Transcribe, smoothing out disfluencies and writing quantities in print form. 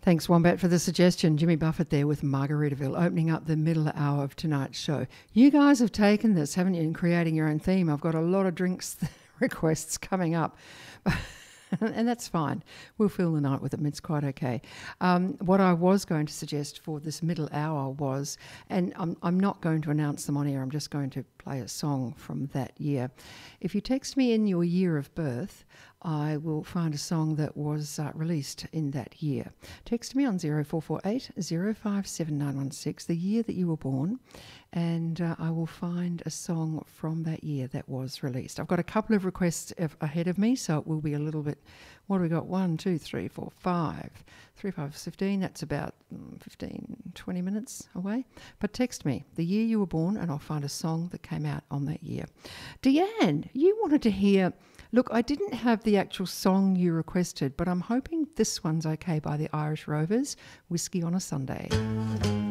Thanks, Wombat, for the suggestion. Jimmy Buffett there with Margaritaville, opening up the middle hour of tonight's show. You guys have taken this, haven't you, in creating your own theme? I've got a lot of drinks requests coming up. And that's fine. We'll fill the night with them. It's quite okay. What I was going to suggest for this middle hour was, and I'm not going to announce them on air, I'm just going to play a song from that year. If you text me in your year of birth, I will find a song that was released in that year. Text me on 0448 057916, the year that you were born, and I will find a song from that year that was released. I've got a couple of requests ahead of me, so it will be a little bit. What have we got? 1, 2, 3, 4, 5. 3, 5, 15. That's about 15, 20 minutes away. But text me the year you were born and I'll find a song that came out on that year. Deanne, you wanted to hear... Look, I didn't have the actual song you requested, but I'm hoping this one's okay by the Irish Rovers, Whiskey on a Sunday.